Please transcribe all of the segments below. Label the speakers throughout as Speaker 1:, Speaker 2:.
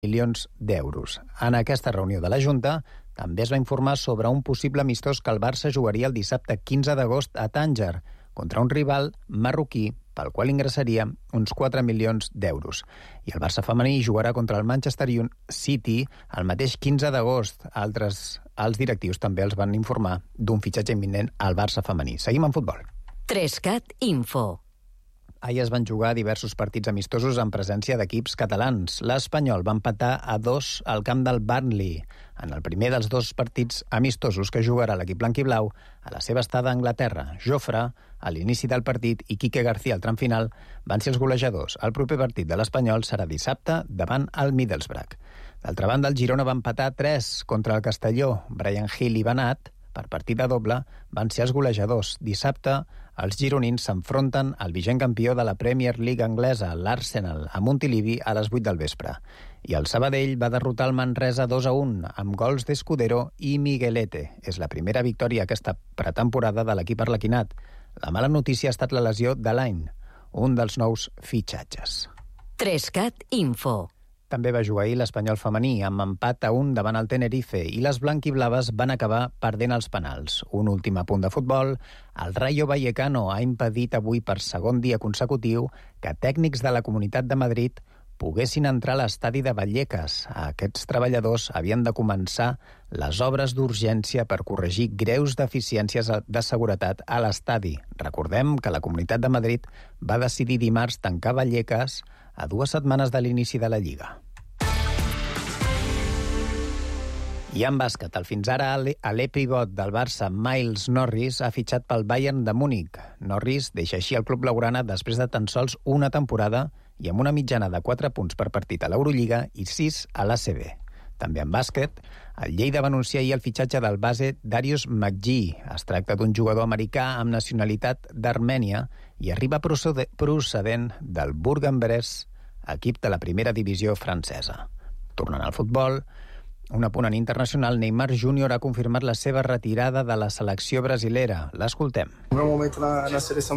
Speaker 1: milions d'euros. En aquesta reunió de la Junta també es va informar sobre un possible amistós que el Barça jugaria el dissabte 15 d'agost a Tànger contra un rival marroquí pel qual ingressaria uns 4 milions d'euros. I el Barça femení jugarà contra el Manchester City el mateix 15 d'agost. Els directius també els van informar d'un fitxatge imminent al Barça femení. Seguim en futbol.
Speaker 2: 3CAT Info.
Speaker 1: Ahir es van jugar diversos partits amistosos en presència d'equips catalans. L'Espanyol va empatar a 2 al camp del Burnley, en el primer dels 2 partits amistosos que jugarà l'equip blanquiblau a la seva estada a Anglaterra. Jofre, a l'inici del partit, i Quique García al tram final van ser els golejadors. El proper partit de l'Espanyol serà dissabte davant el Middlesbrough. D'altra banda, el Girona va empatar 3 contra el Castelló. Brian Hill i Benat, per partida doble, van ser els golejadors. Dissabte, els gironins s'enfronten al vigent campió de la Premier League anglesa, l'Arsenal, a Montilivi a les 8 del vespre. I el Sabadell va derrotar el Manresa 2-1, amb gols d'Escudero i Miguelete. És la primera victòria aquesta pretemporada de l'equip arlequinat. La mala notícia ha estat la lesió de l'any, un dels nous fitxatges.
Speaker 2: 3CAT Info.
Speaker 1: També va jugar ahir l'Espanyol femení amb empat a 1 davant el Tenerife i les blanquiblaves van acabar perdent els penals. Un últim apunt de futbol. El Rayo Vallecano ha impedit avui per segon dia consecutiu que tècnics de la Comunitat de Madrid poguessin entrar a l'estadi de Vallecas. Aquests treballadors havien de començar les obres d'urgència per corregir greus deficiències de seguretat a l'estadi. Recordem que la Comunitat de Madrid va decidir dimarts tancar Vallecas a 2 setmanes de l'inici de la Lliga. I en bàsquet, el fins ara l'e-pivot del Barça, Miles Norris, ha fitxat pel Bayern de Múnich. Norris deixa així el club blaugrana després de tan sols una temporada i amb una mitjana de 4 punts per partit a l'Eurolliga i 6 a l'ACB. També en bàsquet, el Lleida va anunciar ahir el fitxatge del base Darius McGee. Es tracta d'un jugador americà amb nacionalitat d'Armènia i arriba procedent del Bourg-en-Bresse, equip de la primera divisió francesa. Tornant al futbol, un apunt en internacional, Neymar Júnior ha confirmat la seva retirada de la selecció brasilera. L'escoltem.
Speaker 3: El meu moment a la selecció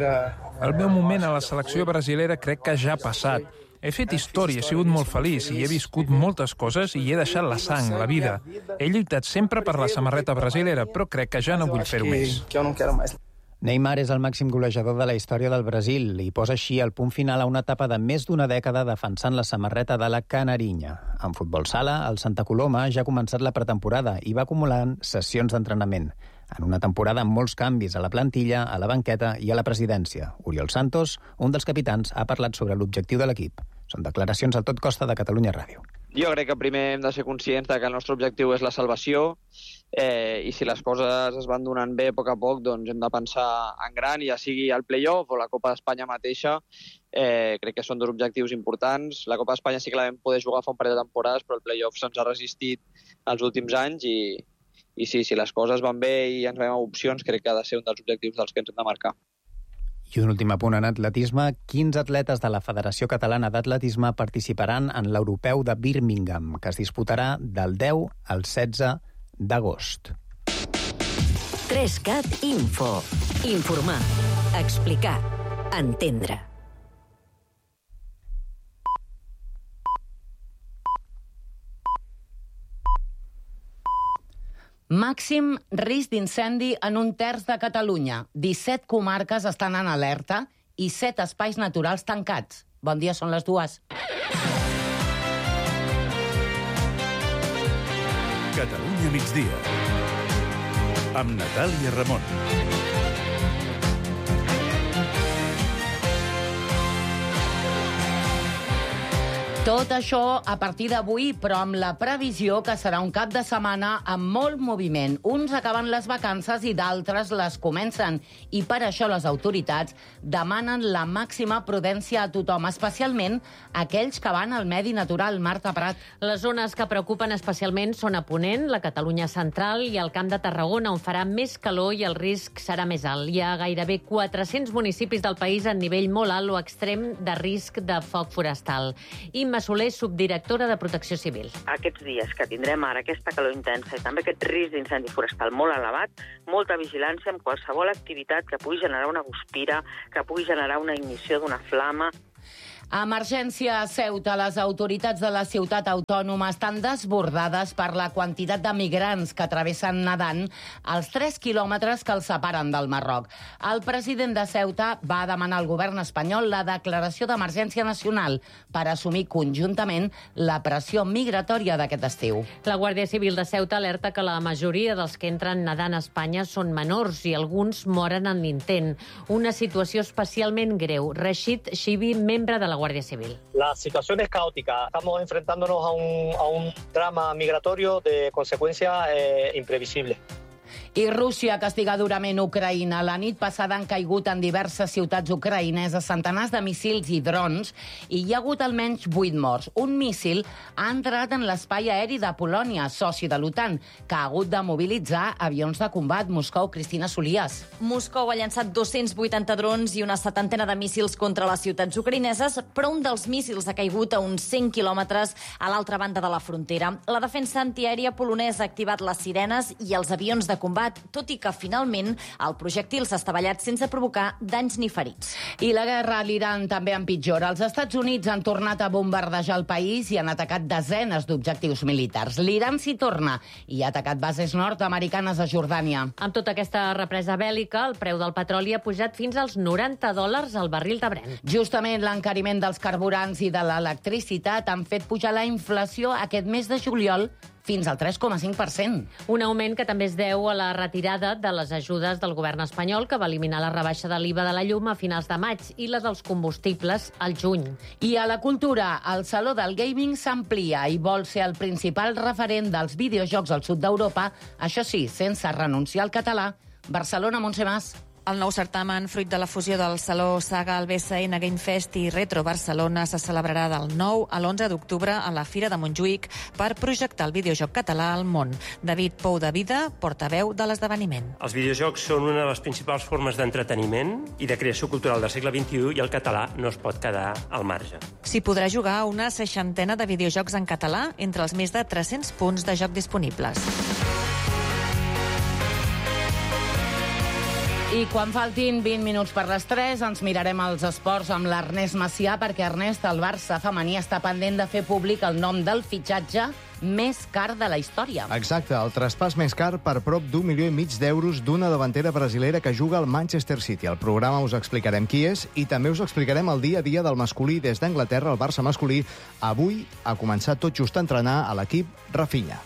Speaker 3: brasilera crec que ja ha passat. He fet història, he sigut molt feliç i he viscut moltes coses i he deixat la sang, la vida. He lluitat sempre per la samarreta brasilera, però crec que ja no vull fer-ho més.
Speaker 1: Neymar és el màxim golejador de la història del Brasil i posa així el punt final a una etapa de més d'una dècada defensant la samarreta de la Canarinya. En futbol sala, el Santa Coloma ja ha començat la pretemporada i va acumulant sessions d'entrenament. En una temporada amb molts canvis a la plantilla, a la banqueta i a la presidència. Oriol Santos, un dels capitans, ha parlat sobre l'objectiu de l'equip. Són declaracions a Tot Costa de Catalunya Ràdio.
Speaker 4: Jo crec que primer hem de ser conscients que el nostre objectiu és la salvació i si les coses es van donant bé a poc a poc, doncs hem de pensar en gran, ja sigui el play-off o la Copa d'Espanya mateixa. Crec que són 2 objectius importants. La Copa d'Espanya sí que la vam poder jugar fa un parell de temporades, però el play-off se'ns ha resistit els últims anys i sí, si les coses van bé i ens veiem a opcions, crec que ha de ser un dels objectius dels que ens hem de marcar.
Speaker 1: I un últim apunt en atletisme. 15 atletes de la Federació Catalana d'Atletisme participaran en l'Europeu de Birmingham, que es disputarà del 10 al 16 d'agost.
Speaker 2: 3CAT Info. Informar, explicar, entendre. Màxim risc d'incendi en 1/3 de Catalunya. 17 comarques estan en alerta i 7 espais naturals tancats. Bon dia, són les 2.
Speaker 5: Catalunya migdia. Amb Natàlia Ramon.
Speaker 2: Tot això a partir d'avui, però amb la previsió que serà un cap de setmana amb molt moviment. Uns acaben les vacances i d'altres les comencen. I per això les autoritats demanen la màxima prudència a tothom, especialment aquells que van al medi natural. Marta Prat.
Speaker 6: Les zones que preocupen especialment són a Ponent, la Catalunya central i el Camp de Tarragona, on farà més calor i el risc serà més alt. Hi ha gairebé 400 municipis del país en nivell molt alt o extrem de risc de foc forestal. Imma Soler, subdirectora de Protecció Civil.
Speaker 7: Aquests dies que tindrem ara aquesta calor intensa i també aquest risc d'incendi forestal molt elevat, molta vigilància amb qualsevol activitat que pugui generar una guspira, que pugui generar una ignició d'una flama.
Speaker 2: Emergència a Ceuta. Les autoritats de la ciutat autònoma estan desbordades per la quantitat de migrants que travessen nedant els 3 quilòmetres que els separen del Marroc. El president de Ceuta va demanar al govern espanyol la declaració d'emergència nacional per assumir conjuntament la pressió migratòria d'aquest estiu.
Speaker 6: La Guàrdia Civil de Ceuta alerta que la majoria dels que entren nedant a Espanya són menors i alguns moren en l'intent. Una situació especialment greu. Rashid Shibi, membre de la Guàrdia Civil.
Speaker 8: La situación es caótica. Estamos enfrentándonos a un drama migratorio de consecuencia imprevisible.
Speaker 2: I Rússia castiga durament Ucraïna. La nit passada han caigut en diverses ciutats ucraïneses centenars de míssils i drons i hi ha hagut almenys 8 morts. Un míssil ha entrat en l'espai aeri de Polònia, soci de l'OTAN, que ha hagut de mobilitzar avions de combat. Moscou, Cristina Solias.
Speaker 9: Moscou ha llançat 280 drons i una setantena de míssils contra les ciutats ucraïneses, però un dels míssils ha caigut a uns 100 quilòmetres a l'altra banda de la frontera. La defensa antiaèria polonesa ha activat les sirenes i els avions de combat, tot i que finalment el projectil s'ha estavellat sense provocar danys ni ferits.
Speaker 2: I la guerra a l'Iran també empitjora. Els Estats Units han tornat a bombardejar el país i han atacat desenes d'objectius militars. L'Iran s'hi torna i ha atacat bases nord-americanes a Jordània.
Speaker 6: Amb tota aquesta represa bèl·lica, el preu del petroli ha pujat fins als $90 al barril de Brent.
Speaker 2: Justament l'encariment dels carburants i de l'electricitat han fet pujar la inflació aquest mes de juliol fins al 3,5%.
Speaker 6: Un augment que també es deu a la retirada de les ajudes del govern espanyol, que va eliminar la rebaixa de l'IVA de la llum a finals de maig i la dels combustibles al juny.
Speaker 2: I a la cultura, el Saló del Gaming s'amplia i vol ser el principal referent dels videojocs al sud d'Europa, això sí, sense renunciar al català. Barcelona, Montse Mas.
Speaker 9: El nou certamen, fruit de la fusió del Saló Saga, el BCN Game Fest i Retro Barcelona, se celebrarà del 9 a l'11 d'octubre a la Fira de Montjuïc per projectar el videojoc català al món. David Pou de Vida, portaveu de l'esdeveniment.
Speaker 10: Els videojocs són una de les principals formes d'entreteniment i de creació cultural del segle XXI i el català no es pot quedar al marge.
Speaker 9: S'hi podrà jugar una 60 de videojocs en català entre els més de 300 punts de joc disponibles.
Speaker 2: I quan faltin 20 minuts per les 3 ens mirarem els esports amb l'Ernest Macià, perquè Ernest, el Barça femení està pendent de fer públic el nom del fitxatge més car de la història.
Speaker 11: Exacte, el traspàs més car per prop d'1,5 milió d'euros d'una davantera brasilera que juga al Manchester City. Al programa us explicarem qui és i també us explicarem el dia a dia del masculí des d'Anglaterra. El Barça masculí avui ha començat tot just a entrenar a l'equip Rafinha.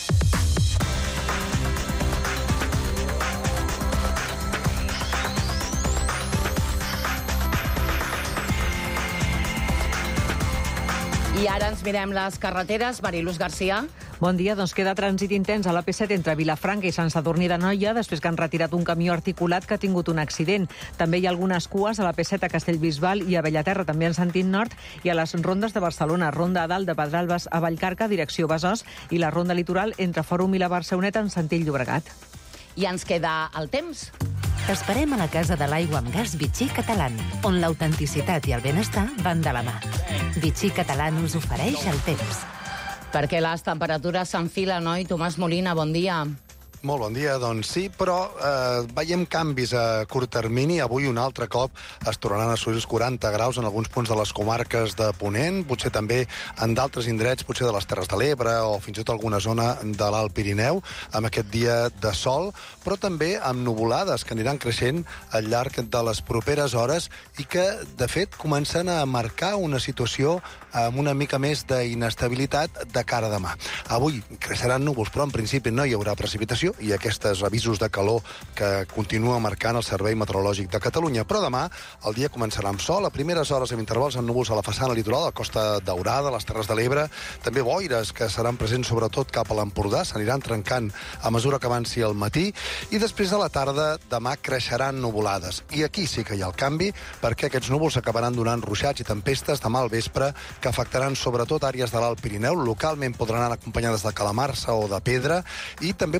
Speaker 2: I ara ens mirem les carreteres. Mariluz García.
Speaker 12: Bon dia, doncs queda trànsit intens a l'AP7 entre Vilafranca i Sant Sadurní d'Anoia, després que han retirat un camió articulat que ha tingut un accident. També hi ha algunes cues a l'AP7 a Castellbisbal i a Bellaterra, també en sentit nord, i a les rondes de Barcelona, ronda a dalt de Pedralbes a Vallcarca, direcció Besòs, i la ronda litoral entre Fòrum i la Barceloneta en sentit Llobregat.
Speaker 2: I ens queda el temps.
Speaker 13: T'esperem a la Casa de l'Aigua amb Gas Vichy Catalán, on l'autenticitat i el benestar van de la mà. Vichy Catalán us ofereix el temps.
Speaker 2: Perquè les temperatures s'enfilen, oi? Tomàs Molina, bon dia.
Speaker 14: Molt bon dia, doncs sí, però veiem canvis a curt termini. Avui un altre cop es tornaran a assolir els 40 graus en alguns punts de les comarques de Ponent, potser també en d'altres indrets, potser de les Terres de l'Ebre o fins i tot alguna zona de l'Alt Pirineu, amb aquest dia de sol, però també amb nuvolades que aniran creixent al llarg de les properes hores i que, de fet, comencen a marcar una situació amb una mica més d'inestabilitat de cara a demà. Avui creixeran núvols, però en principi no hi haurà precipitació i aquests avisos de calor que continua marcant el Servei Meteorològic de Catalunya. Però demà el dia començarà amb sol, a primeres hores amb intervals amb núvols a la façana litoral, a la Costa Daurada, a les Terres de l'Ebre, també boires que seran presents sobretot cap a l'Empordà, s'aniran trencant a mesura que avanci el matí, i després a la tarda demà creixeran nuvolades. I aquí sí que hi ha el canvi, perquè aquests núvols acabaran donant ruixats i tempestes demà al vespre que afectaran sobretot àrees de l'Alt Pirineu. Localment podran anar acompanyades de calamarsa o de pedra i també podran donar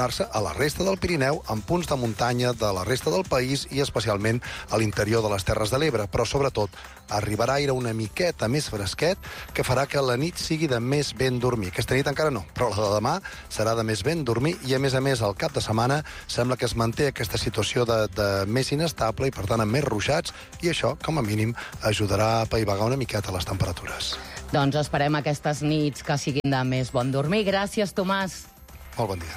Speaker 14: estendre-se a la resta del Pirineu, en punts de muntanya de la resta del país i especialment a l'interior de les Terres de l'Ebre, però sobretot arribarà aire una miqueta més fresquet que farà que la nit sigui de més ben dormir. Aquesta nit encara no, però la de demà serà de més ben dormir i, a més, el cap de setmana sembla que es manté aquesta situació de més inestable i, per tant, amb més ruixats, i això, com a mínim, ajudarà a apaivagar una miqueta les temperatures.
Speaker 2: Doncs esperem aquestes nits que siguin de més bon dormir. Gràcies, Tomàs.
Speaker 14: Molt bon dia.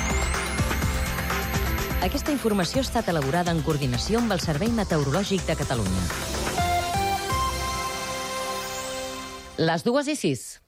Speaker 15: Aquesta informació ha estat elaborada en coordinació amb el Servei Meteorològic de Catalunya.
Speaker 2: Les 2:06.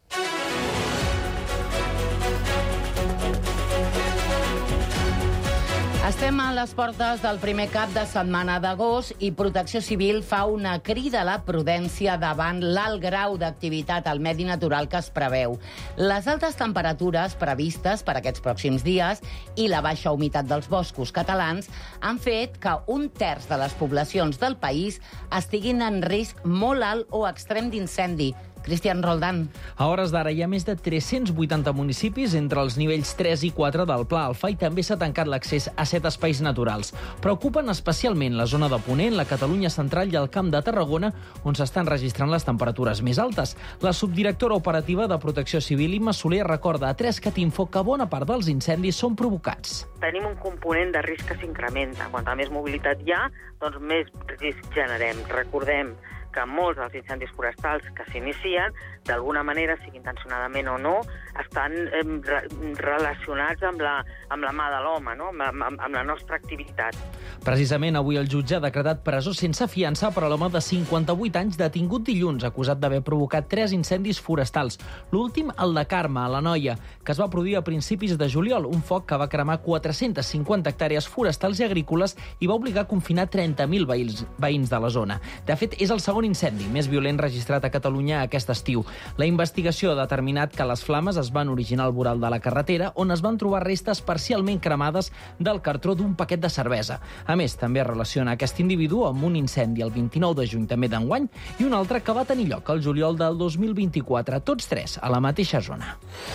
Speaker 2: Estem a les portes del primer cap de setmana d'agost i Protecció Civil fa una crida a la prudència davant l'alt grau d'activitat al medi natural que es preveu. Les altes temperatures previstes per aquests pròxims dies i la baixa humitat dels boscos catalans han fet que un terç de les poblacions del país estiguin en risc molt alt o extrem d'incendi. Cristian Roldán.
Speaker 16: A hores d'ara hi ha més de 380 municipis entre els nivells 3 i 4 del Pla Alfa i també s'ha tancat l'accés a 7 espais naturals. Preocupen especialment la zona de Ponent, la Catalunya central i el Camp de Tarragona, on s'estan registrant les temperatures més altes. La subdirectora operativa de Protecció Civil, Imma Soler, recorda a 3catinfo que bona part dels incendis són provocats.
Speaker 7: Tenim un component de risc que s'incrementa. Quanta més mobilitat hi ha, doncs més risc generem. Recordem que molts dels incendis forestals que s'inicien, d'alguna manera, sigui intencionadament o no, estan relacionats amb la mà de l'home, no? amb la nostra activitat.
Speaker 16: Precisament avui el jutge ha decretat presó sense fiança per a l'home de 58 anys detingut dilluns, acusat d'haver provocat 3 incendis forestals. L'últim, el de Carme, a l'Anoia, que es va produir a principis de juliol, un foc que va cremar 450 hectàrees forestals i agrícoles i va obligar a confinar 30.000 veïns de la zona. De fet, és el segon incendi més violent registrat a Catalunya aquest estiu. La investigació ha determinat que les flames es van originar al voral de la carretera, on es van trobar restes parcialment cremades del cartró d'un paquet de cervesa. A més, també es relaciona aquest individu amb un incendi el 29 de juny també d'enguany i un altre que va tenir lloc el juliol del 2024, tots tres a la mateixa zona.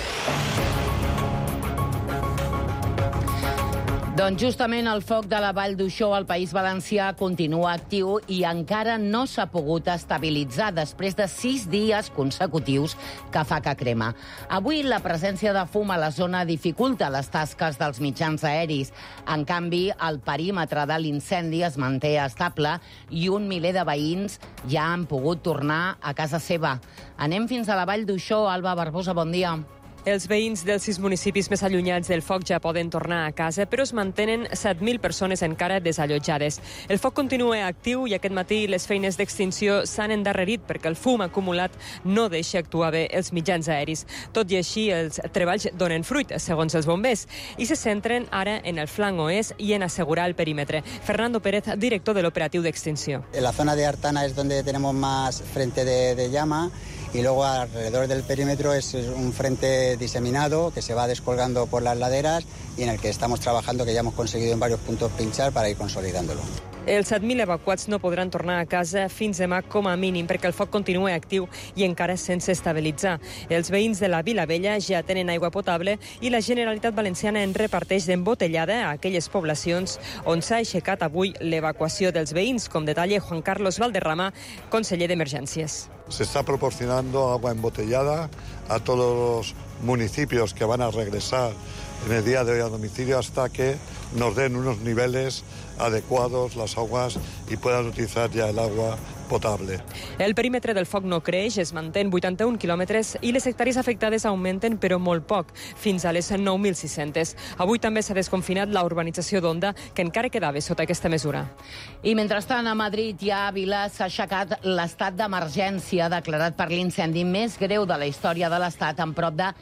Speaker 2: Doncs justament el foc de la Vall d'Uixó al País Valencià continua actiu i encara no s'ha pogut estabilitzar després de 6 dies consecutius que fa que crema. Avui la presència de fum a la zona dificulta les tasques dels mitjans aeris. En canvi, el perímetre de l'incendi es manté estable i 1 miler de veïns ja han pogut tornar a casa seva. Anem fins a la Vall d'Uixó. Alba Barbosa, bon dia.
Speaker 17: Els veïns dels 6 municipis més allunyats del foc ja poden tornar a casa, però es mantenen 7.000 persones encara desallotjades. El foc continua actiu i aquest matí les feines d'extinció s'han endarrerit perquè el fum acumulat no deixa actuar bé els mitjans aeris. Tot i així, els treballs donen fruit, segons els bombers, i se centren ara en el flanc oest i en assegurar el perímetre. Fernando Pérez, director de l'operatiu d'extinció.
Speaker 18: En la zona de Artana es donde tenemos más frente de llama, y luego alrededor del perímetro es un frente diseminado que se va descolgando por las laderas y en el que estamos trabajando, que ya hemos conseguido en varios puntos pinchar para ir consolidándolo.
Speaker 17: Els 7.000 evacuats no podran tornar a casa fins demà com a mínim perquè el foc continua actiu i encara sense estabilitzar. Els veïns de la Vila Vella ja tenen aigua potable i la Generalitat Valenciana en reparteix d'embotellada a aquelles poblacions on s'ha aixecat avui l'evacuació dels veïns, com detalla Juan Carlos Valderrama, conseller d'Emergències.
Speaker 19: Se está proporcionando agua embotellada a todos los municipios que van a regresar en el día de hoy a domicilio hasta que nos den unos niveles adecuados las aguas y puedan utilizar ya el agua potable.
Speaker 17: El perímetre del foc no creix, es manté en 81 quilòmetres i les hectàrees afectades augmenten, però molt poc, fins a les 9.600. Avui també s'ha desconfinat la urbanització d'Onda, que encara quedava sota aquesta mesura.
Speaker 2: I mentrestant, a Madrid i a Ávila s'ha aixecat l'estat d'emergència declarat per l'incendi més greu de la història de l'Estat, amb prop de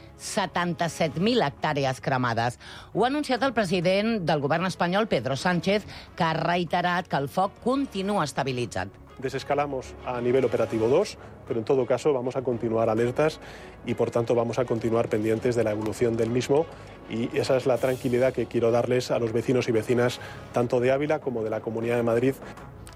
Speaker 2: 77.000 hectàrees cremades. Ho ha anunciat el president del govern espanyol, Pedro Sánchez, que ha reiterat que el foc continua estabilitzat.
Speaker 20: Desescalamos a nivel operativo 2, pero en todo caso vamos a continuar alertas y por tanto vamos a continuar pendientes de la evolución del mismo y esa es la tranquilidad que quiero darles a los vecinos y vecinas tanto de Ávila como de la Comunidad de Madrid.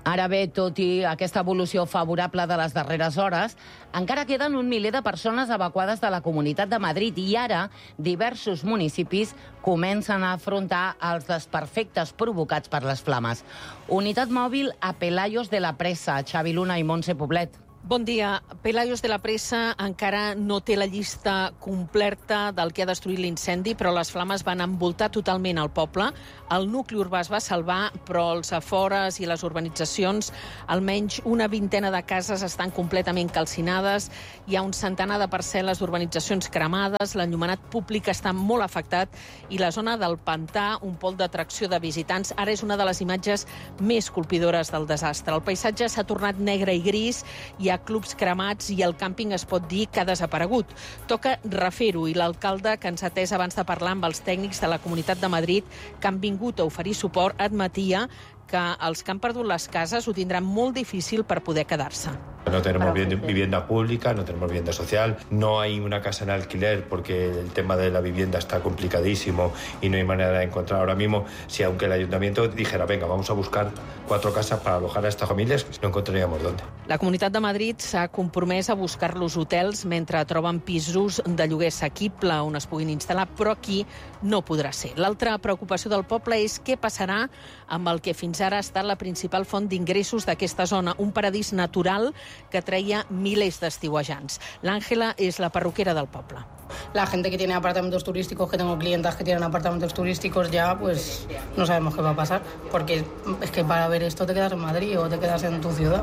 Speaker 2: Ara bé, tot i aquesta evolució favorable de les darreres hores, encara queden 1 miler de persones evacuades de la Comunitat de Madrid i ara diversos municipis comencen a afrontar els desperfectes provocats per les flames. Unitat mòbil a Pelayos de la Presa, Xavi Luna i Montse Poblet.
Speaker 21: Bon dia. Pelayos de la Presa encara no té la llista completa del que ha destruït l'incendi, però les flames van envoltar totalment el poble. El nucli urbà es va salvar, però els afores i les urbanitzacions, almenys una vintena de cases estan completament calcinades, hi ha un centenar de parcel·les d'urbanitzacions cremades, l'enllumenat públic està molt afectat i la zona del Pantà, un pol d'atracció de visitants, ara és una de les imatges més colpidores del desastre. El paisatge s'ha tornat negre i gris, hi ha clubs cremats i el càmping es pot dir que ha desaparegut. Toca refer-ho i l'alcalde, que ens ha atès abans de parlar amb els tècnics de la Comunitat de Madrid que han vingut a oferir suport, admetia que els que han perdut les cases ho tindran molt difícil per poder quedar-se.
Speaker 22: No tenemos vivienda pública, no tenemos vivienda social, no hay una casa en alquiler porque el tema de la vivienda está complicadísimo y no hay manera de encontrar ahora mismo. Si aunque el ayuntamiento dijera, venga, vamos a buscar 4 casas para alojar a estas familias, no encontraríamos dónde.
Speaker 21: La Comunitat de Madrid s'ha compromès a buscar-los hotels mentre troben pisos de lloguer assequible on es puguin instal·lar, però aquí no podrà ser. L'altra preocupació del poble és què passarà amb el que fins ara ha estat la principal font d'ingressos d'aquesta zona, un paradís natural que treia milers d'estiuejants. L'Àngela és la perruquera del poble.
Speaker 23: La gente que tiene apartamentos turísticos, que tengo clientas que tienen apartamentos turísticos, ya pues no sabemos qué va a pasar, porque es que para ver esto te quedas en Madrid o te quedas en tu ciudad.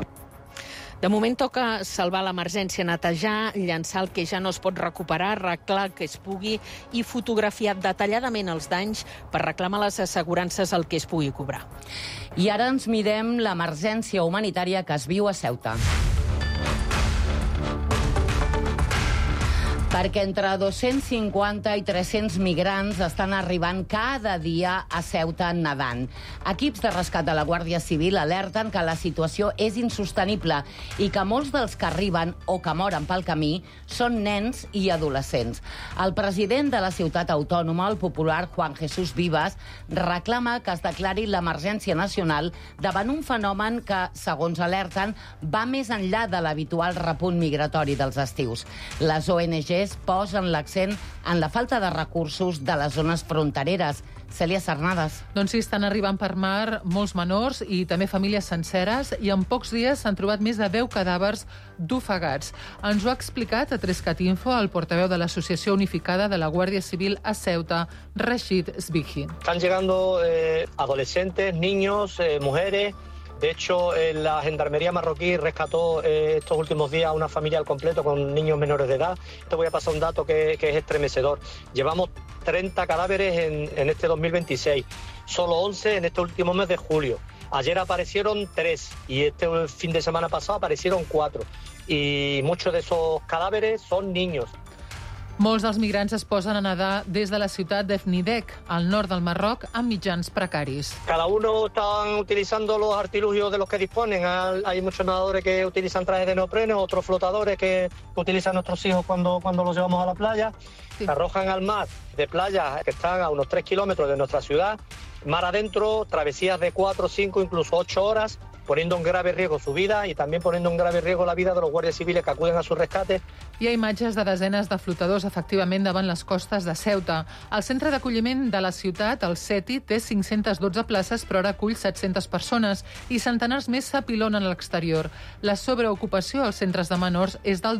Speaker 21: De moment toca salvar l'emergència, netejar, llançar el que ja no es pot recuperar, arreglar el que es pugui i fotografiar detalladament els danys per reclamar les assegurances el que es pugui cobrar.
Speaker 2: I ara ens mirem l'emergència humanitària que es viu a Ceuta. Perquè entre 250 i 300 migrants estan arribant cada dia a Ceuta nedant. Equips de rescat de la Guàrdia Civil alerten que la situació és insostenible i que molts dels que arriben o que moren pel camí són nens i adolescents. El president de la ciutat autònoma, el popular Juan Jesús Vivas, reclama que es declari l'emergència nacional davant un fenomen que, segons alerten, va més enllà de l'habitual repunt migratori dels estius. Les ONGs posen l'accent en la falta de recursos de les zones frontereres. Cèlia Sarnades.
Speaker 24: Doncs sí, estan arribant per mar molts menors i també famílies senceres i en pocs dies s'han trobat més de 10 cadàvers d'ofegats. Ens ho ha explicat a Trescatinfo el portaveu de l'Associació Unificada de la Guàrdia Civil a Ceuta, Rashid Sbighi.
Speaker 8: Están llegando adolescentes, niños, mujeres. De hecho, la Gendarmería marroquí rescató estos últimos días a una familia al completo con niños menores de edad. Te voy a pasar un dato que es estremecedor. Llevamos 30 cadáveres en este 2026, solo 11 en este último mes de julio. Ayer aparecieron 3 y este fin de semana pasado aparecieron 4. Y muchos de esos cadáveres son niños.
Speaker 24: Molts dels migrants es posen a nedar des de la ciutat d'Efnidec, al nord del Marroc, amb mitjans precaris.
Speaker 8: Cada uno está utilizando los artilugios de los que disponen. Hay muchos nadadores que utilizan trajes de neopreno, otros flotadores que utilizan nuestros hijos cuando los llevamos a la playa. Sí. Se arrojan al mar de playas que están a unos 3 kilómetros de nuestra ciudad, mar adentro, travesías de 4, 5, incluso 8 horas, poniendo en grave riesgo su vida y también poniendo en grave riesgo la vida de los guàrdies civiles que acuden a su rescate.
Speaker 24: Hi ha imatges de desenes de flotadors efectivament davant les costes de Ceuta. El centre d'acolliment de la ciutat, el CETI, té 512 places, però ara acull 700 persones i centenars més s'apilonen a l'exterior. La sobreocupació als centres de menors és del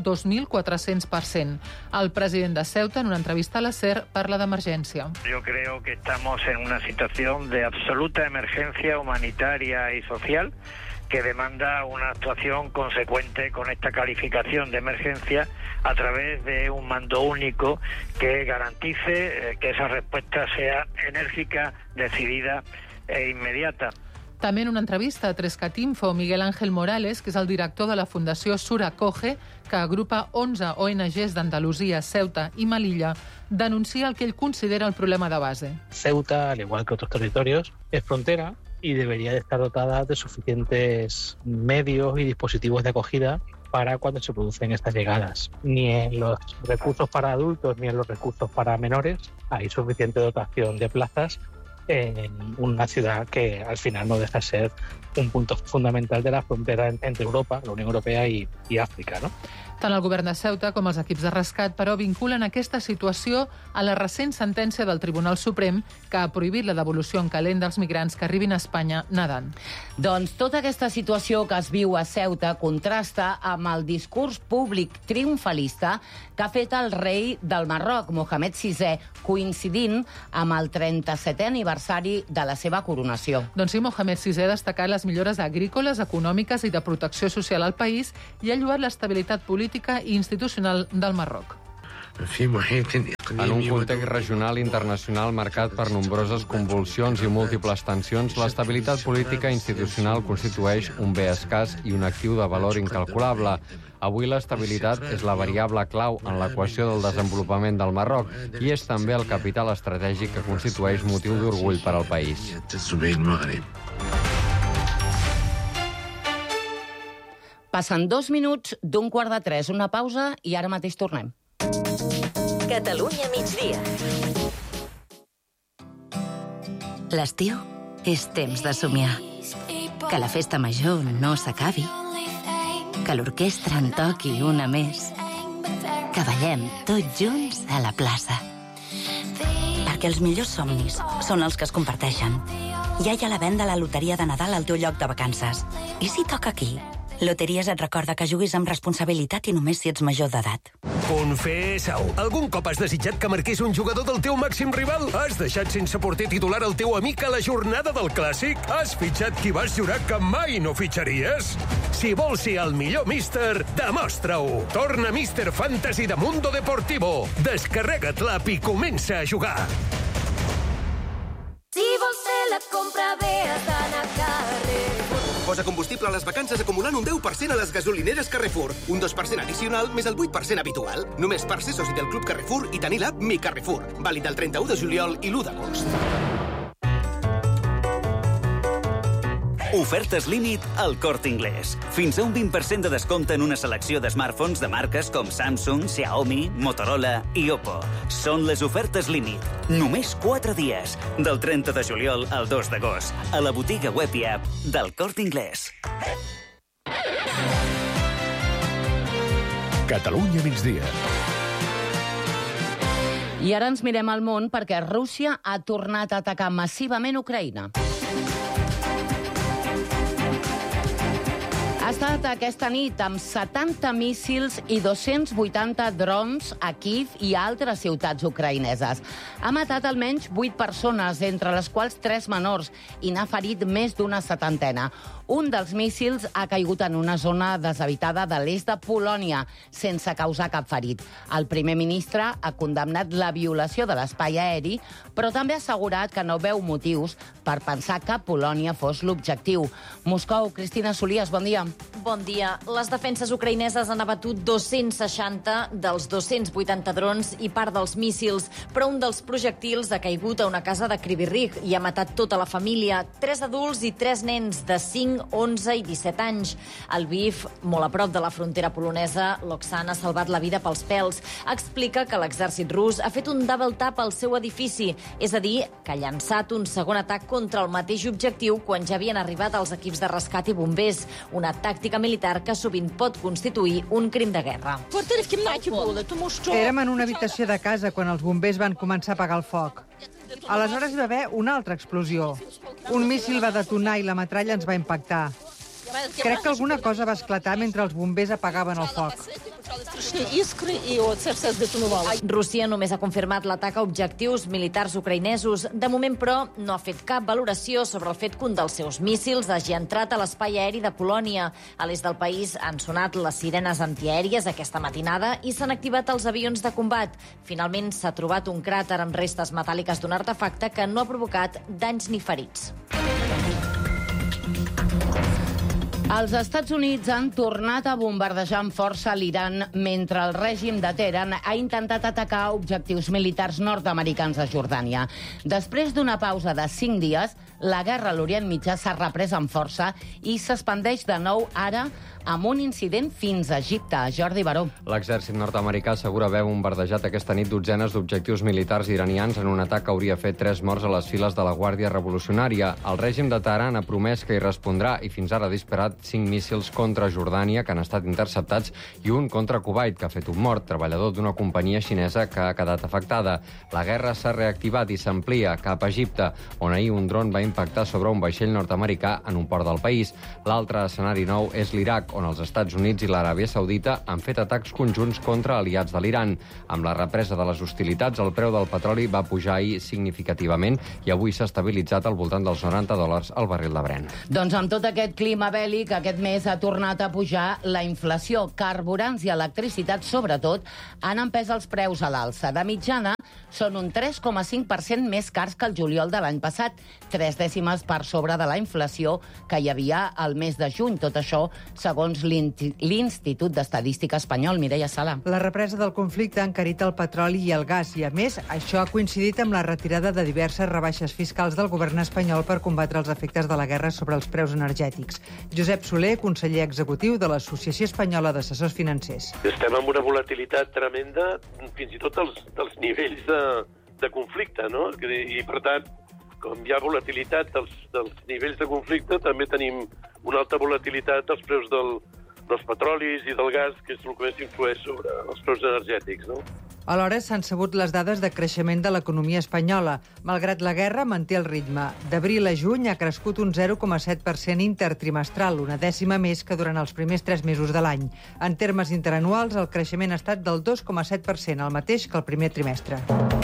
Speaker 24: 2.400%. El president de Ceuta, en una entrevista a la SER, parla d'emergència.
Speaker 25: Yo creo que estamos en una situación de absoluta emergencia humanitaria y social que demanda una actuación consecuente con esta calificación de emergencia a través de un mando único que garantice que esa respuesta sea enérgica, decidida e inmediata.
Speaker 24: També en una entrevista a Trescatinfo, Miguel Ángel Morales, que és el director de la Fundació Suracoge, que agrupa 11 ONGs d'Andalusia, Ceuta i Melilla, denuncia el que ell considera el problema de base.
Speaker 26: Ceuta, al igual que otros territorios, es frontera y debería de estar dotada de suficientes medios y dispositivos de acogida para cuando se producen estas llegadas. Ni en los recursos para adultos ni en los recursos para menores hay suficiente dotación de plazas en una ciudad que al final no deja de ser un punto fundamental de la frontera entre Europa, la Unión Europea y Àfrica, ¿no?
Speaker 24: Tant el govern de Ceuta com els equips de rescat, però, vinculen aquesta situació a la recent sentència del Tribunal Suprem que ha prohibit la devolució en calent dels migrants que arribin a Espanya nedant.
Speaker 2: Doncs tota aquesta situació que es viu a Ceuta contrasta amb el discurs públic triomfalista que ha fet el rei del Marroc, Mohamed VI, coincidint amb el 37è aniversari de la seva coronació.
Speaker 24: Doncs sí, Mohamed VI ha destacat les millores agrícoles, econòmiques i de protecció social al país i ha lloat l'estabilitat política i institucional del Marroc.
Speaker 1: En un context regional i internacional marcat per nombroses convulsions i múltiples tensions, l'estabilitat política i institucional constitueix un bé escàs i un actiu de valor incalculable. Avui l'estabilitat és la variable clau en l'equació del desenvolupament del Marroc i és també el capital estratègic que constitueix motiu d'orgull per al país.
Speaker 2: Passen 2 minuts d'un 2:45, una pausa i ara mateix tornem.
Speaker 15: Catalunya migdia.
Speaker 13: L'estiu és temps de somiar. Que la festa major no s'acabi. Que l'orquestra en toqui una més. Que ballem tots junts a la plaça. Perquè els millors somnis són els que es comparteixen. Ja hi ha la venda a la loteria de Nadal al teu lloc de vacances. I si toca aquí? Loteries et recorda que juguis amb responsabilitat i només si ets major d'edat.
Speaker 3: Confessa-ho. Algun cop has desitjat que marqués un jugador del teu màxim rival? Has deixat sense porter titular el teu amic a la jornada del Clàssic? Has fitxat qui vas jurar que mai no fitxaries? Si vols ser el millor míster, demostra-ho. Torna Míster Fantasy de Mundo Deportivo. Descarrega't l'app i comença a jugar.
Speaker 4: Si vols fer la compra bé, has d'anar a Carrefour.
Speaker 5: Posa combustible a les vacances acumulant un 10% a les gasolineres Carrefour. Un 2% addicional més el 8% habitual. Només per ser soci del Club Carrefour i tenir l'app Mi Carrefour. Vàlid el 31 de juliol i l'1 d'agost.
Speaker 6: Ofertes límit al Corte Inglés. Fins a un 20% de descompte en una selecció de smartphones de marques com Samsung, Xiaomi, Motorola i Oppo. Són les ofertes límit. Només 4 dies. Del 30 de juliol al 2 d'agost. A la botiga web i app del Corte Inglés.
Speaker 10: Catalunya migdia.
Speaker 2: I ara ens mirem al món perquè Rússia ha tornat a atacar massivament Ucraïna. Ha estat aquesta nit amb 70 míssils i 280 drons a Kíev i a altres ciutats ucraïneses. Ha matat almenys 8 persones, entre les quals 3 menors, i n'ha ferit més d'una 70. Un dels míssils ha caigut en una zona deshabitada de l'est de Polònia, sense causar cap ferit. El primer ministre ha condemnat la violació de l'espai aeri, però també ha assegurat que no veu motius per pensar que Polònia fos l'objectiu. Moscou, Cristina Solies, bon dia.
Speaker 9: Bon dia. Les defenses ucraïneses han abatut 260 dels 280 drons i part dels míssils, però un dels projectils ha caigut a una casa de Kryvyi i ha matat tota la família, 3 adults i 3 nens de 5, 11 i 17 anys. Al Lviv, molt a prop de la frontera polonesa, l'Oksana ha salvat la vida pels pèls. Explica que l'exèrcit rus ha fet un double tap al seu edifici, és a dir, que ha llançat un segon atac contra el mateix objectiu quan ja havien arribat els equips de rescat i bombers, una tàctica militar que sovint pot constituir un crim de guerra.
Speaker 27: Érem en una habitació de casa quan els bombers van començar a apagar el foc. Aleshores hi va haver una altra explosió. Un míssil va detonar i la metralla ens va impactar. Crec que alguna cosa va esclatar mentre els bombers apagaven el foc.
Speaker 9: Rússia només ha confirmat l'atac a objectius militars ucraïnesos. De moment, però, no ha fet cap valoració sobre el fet que un dels seus míssils hagi entrat a l'espai aeri de Polònia. A l'est del país han sonat les sirenes antiaèries aquesta matinada i s'han activat els avions de combat. Finalment, s'ha trobat un cràter amb restes metàl·liques d'un artefacte que no ha provocat danys ni ferits.
Speaker 2: Els Estats Units han tornat a bombardejar amb força l'Iran mentre el règim de Teheran ha intentat atacar objectius militars nord-americans a Jordània. Després d'una pausa de 5 dies, la guerra a l'Orient Mitjà s'ha reprès amb força i s'expandeix de nou ara amb un incident fins a Egipte. Jordi Baró.
Speaker 1: L'exèrcit nord-americà assegura haver bombardejat aquesta nit dotzenes d'objectius militars iranians en un atac que hauria fet 3 morts a les files de la Guàrdia Revolucionària. El règim de Teheran ha promès que hi respondrà i fins ara ha disparat 5 míssils contra Jordània que han estat interceptats i un contra Kuwait, que ha fet un mort, treballador d'una companyia xinesa que ha quedat afectada. La guerra s'ha reactivat i s'amplia cap a Egipte, on ahir un dron va impactar sobre un vaixell nord-americà en un port del país. L'altre escenari nou és l'Iraq, on els Estats Units i l'Aràbia Saudita han fet atacs conjunts contra aliats de l'Iran. Amb la represa de les hostilitats, el preu del petroli va pujar ahir significativament i avui s'ha estabilitzat al voltant dels $90 al barril de Brent.
Speaker 2: Doncs amb tot aquest clima bèl·lic, aquest mes ha tornat a pujar la inflació. Carburants i electricitat, sobretot, han empès els preus a l'alça. De mitjana, són un 3,5% més cars que el juliol de l'any passat, 3 dècimes per sobre de la inflació que hi havia al mes de juny. Tot això, segons l'Institut d'Estadística Espanyol. Mireia Sala.
Speaker 27: La represa del conflicte ha encarit el petroli i el gas i, a més, això ha coincidit amb la retirada de diverses rebaixes fiscals del govern espanyol per combatre els efectes de la guerra sobre els preus energètics. Josep Soler, conseller executiu de l'Associació Espanyola d'Assessors Financers.
Speaker 7: Estem amb una volatilitat tremenda, fins i tot dels nivells de conflicte, no? I, per tant, com hi ha volatilitat dels nivells de conflicte, també tenim una alta volatilitat dels preus dels petrolis i del gas, que és el que més influeix sobre els preus energètics, no?
Speaker 27: Alhora s'han sabut les dades de creixement de l'economia espanyola. Malgrat la guerra, manté el ritme. D'abril a juny ha crescut un 0,7% intertrimestral, una dècima més que durant els primers 3 mesos de l'any. En termes interanuals, el creixement ha estat del 2,7%, el mateix que el primer trimestre.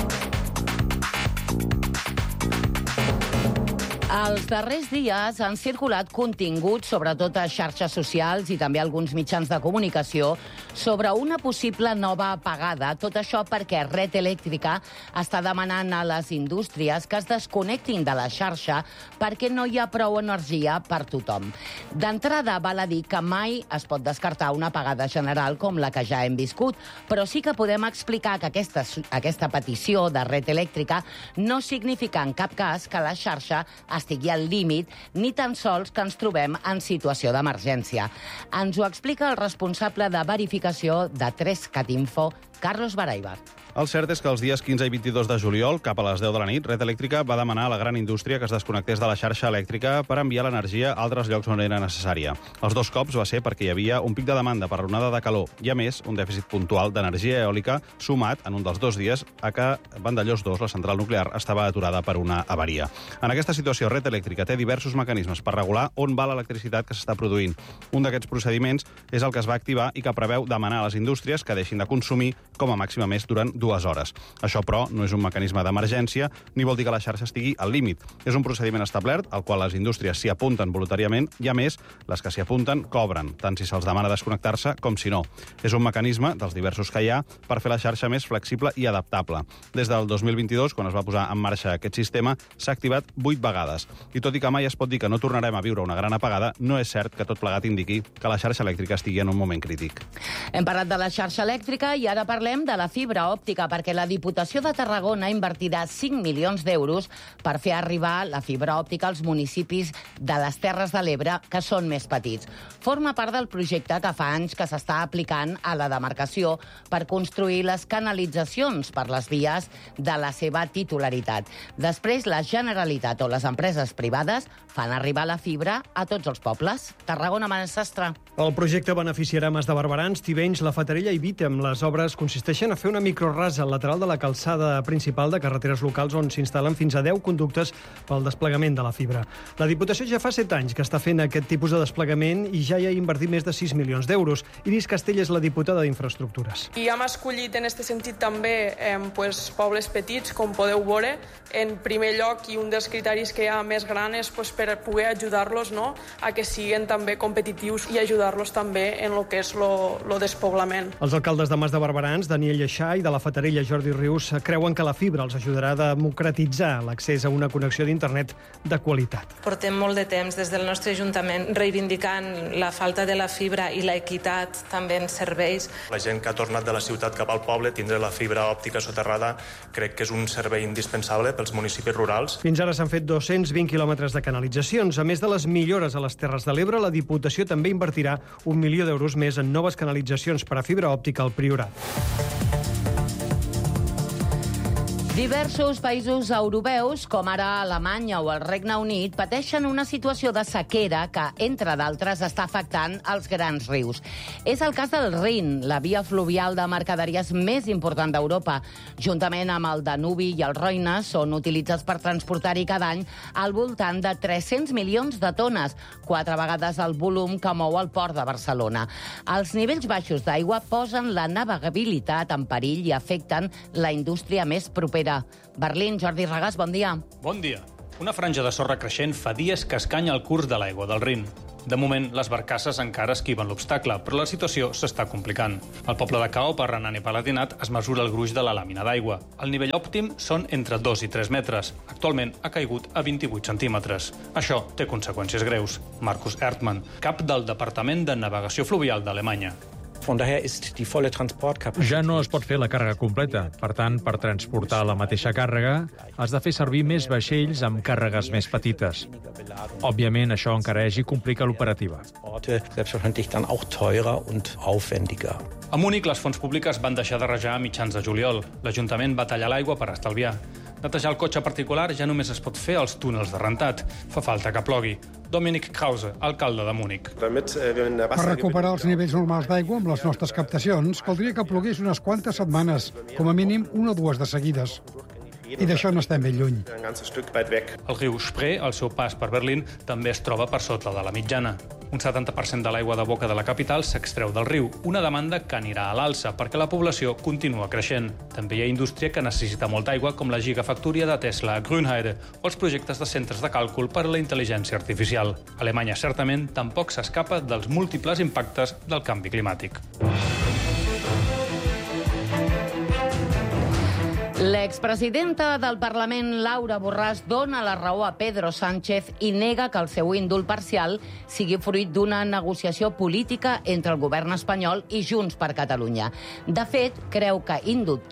Speaker 2: Els darrers dies han circulat continguts, sobretot a xarxes socials i també alguns mitjans de comunicació, sobre una possible nova apagada. Tot això perquè Red Eléctrica està demanant a les indústries que es desconnectin de la xarxa perquè no hi ha prou energia per tothom. D'entrada, val a dir que mai es pot descartar una apagada general com la que ja hem viscut, però sí que podem explicar que aquesta petició de Red Eléctrica no significa en cap cas que la xarxa estigui al límit, ni tan sols que ens trobem en situació d'emergència. Ens ho explica el responsable de verificació de 3cat Info, Carlos Baraibar.
Speaker 10: El cert és que els dies 15 i 22 de juliol, cap a les 10 de la nit, Red Eléctrica va demanar a la gran indústria que es desconnectés de la xarxa elèctrica per enviar l'energia a altres llocs on era necessària. Els 2 cops va ser perquè hi havia un pic de demanda per l'onada de calor i, a més, un dèficit puntual d'energia eòlica sumat, en un dels 2 dies, a que Vandellós 2, la central nuclear, estava aturada per una avaria. En aquesta situació, Red Eléctrica té diversos mecanismes per regular on va l'electricitat que s'està produint. Un d'aquests procediments és el que es va activar i que preveu demanar a les indústries que deixin de consumir com a màxima més durant 2 hores. Això, però, no és un mecanisme d'emergència ni vol dir que la xarxa estigui al límit. És un procediment establert al qual les indústries s'hi apunten voluntàriament i, a més, les que s'hi apunten cobren, tant si se'ls demana desconnectar-se com si no. És un mecanisme, dels diversos que hi ha, per fer la xarxa més flexible i adaptable. Des del 2022, quan es va posar en marxa aquest sistema, s'ha activat 8 vegades. I tot i que mai es pot dir que no tornarem a viure una gran apagada, no és cert que tot plegat indiqui que la xarxa elèctrica estigui en un moment crític.
Speaker 2: Hem parlat de la xarxa elèctrica i ara parlem de la fibra òptica, perquè la Diputació de Tarragona invertirà 5 milions d'euros per fer arribar la fibra òptica als municipis de les Terres de l'Ebre, que són més petits. Forma part del projecte que fa anys que s'està aplicant a la demarcació per construir les canalitzacions per les vies de la seva titularitat. Després, la Generalitat o les empreses privades fan arribar la fibra a tots els pobles. Tarragona, Manel Sastre.
Speaker 11: El projecte beneficiarà Mas de Barberans, Tivenys, La Fatarella i Vítem. Les obres consisteixen a fer una microrasa al lateral de la calçada principal de carreteres locals on s'instal·len fins a 10 conductes pel desplegament de la fibra. La Diputació ja fa 7 anys que està fent aquest tipus de desplegament i ja hi ha invertit més de 6 milions d'euros. Iris Castell és la diputada d'Infraestructures.
Speaker 12: I hem escollit en aquest sentit també pobles petits, com podeu veure, en primer lloc, i un dels criteris que hi ha més gran és per poder ajudar-los a que siguin també competitius i ajudar-los també en el que és el despoblament.
Speaker 11: Els alcaldes de Mas de Barberans Barberans, Daniel Lleixà, i de la Fatarella, Jordi Rius, creuen que la fibra els ajudarà a democratitzar l'accés a una connexió d'internet de qualitat.
Speaker 14: Portem molt de temps des del nostre Ajuntament reivindicant la falta de la fibra i l'equitat també en serveis.
Speaker 16: La gent que ha tornat de la ciutat cap al poble, tindre la fibra òptica soterrada, crec que és un servei indispensable pels municipis rurals.
Speaker 11: Fins ara s'han fet 220 quilòmetres de canalitzacions. A més de les millores a les Terres de l'Ebre, la Diputació també invertirà 1 milió d'euros més en noves canalitzacions per a fibra òptica al Priorat.
Speaker 2: Diversos països europeus, com ara Alemanya o el Regne Unit, pateixen una situació de sequera que, entre d'altres, està afectant els grans rius. És el cas del Rin, la via fluvial de mercaderies més important d'Europa. Juntament amb el Danubi i el Roine, són utilitzats per transportar-hi cada any al voltant de 300 milions de tones, 4 vegades el volum que mou el port de Barcelona. Els nivells baixos d'aigua posen la navegabilitat en perill i afecten la indústria més propera. Berlín, Jordi Regàs, bon dia.
Speaker 17: Bon dia. Una franja de sorra creixent fa dies que escanya el curs de l'aigua del Rin. De moment, les barcasses encara esquiven l'obstacle, però la situació s'està complicant. Al poble de Caop, a Renània-Palatinat, es mesura el gruix de la làmina d'aigua. El nivell òptim són entre 2 i 3 metres. Actualment ha caigut a 28 centímetres. Això té conseqüències greus. Markus Erdmann, cap del Departament de Navegació Fluvial d'Alemanya.
Speaker 18: Ja no es pot fer la càrrega completa. Per tant, per transportar la mateixa càrrega, has de fer servir més vaixells amb càrregues més petites. Òbviament, això encareix i complica l'operativa.
Speaker 17: A Múnich, les fonts públiques van deixar de rajar a mitjans de juliol. L'Ajuntament va tallar l'aigua per estalviar. Netejar el cotxe particular ja només es pot fer als túnels de rentat. Fa falta que plogui. Dominic Krause, alcalde de Múnich.
Speaker 19: Per recuperar els nivells normals d'aigua amb les nostres captacions, caldria que plogués unes quantes setmanes, com a mínim 1 o 2 de seguides. I d'això n'estem ben lluny.
Speaker 17: El riu Spree, al seu pas per Berlín, també es troba per sota de la mitjana. Un 70% de l'aigua de boca de la capital s'extreu del riu, una demanda que anirà a l'alça perquè la població continua creixent. També hi ha indústria que necessita molta aigua, com la gigafactoria de Tesla a Grünheide o els projectes de centres de càlcul per a la intel·ligència artificial. Alemanya, certament, tampoc s'escapa dels múltiples impactes del canvi climàtic.
Speaker 2: L'expresidenta del Parlament, Laura Borràs, dona la raó a Pedro Sánchez i nega que el seu indult parcial sigui fruit d'una negociació política entre el govern espanyol i Junts per Catalunya. De fet, creu que